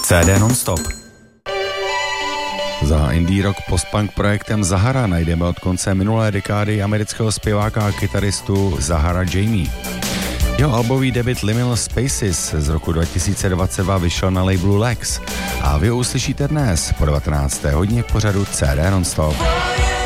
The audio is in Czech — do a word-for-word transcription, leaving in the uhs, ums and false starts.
C D non-stop. Za indie rock postpunk projektem Zahara najdeme od konce minulé dekády amerického zpěváka a kytaristu Zahara Jamie. Jeho albový debut Liminal Spaces z roku dva tisíce dvacet dva vyšel na labelu Lex a vy ho uslyšíte dnes po devatenácté hodině v pořadu C D non-stop.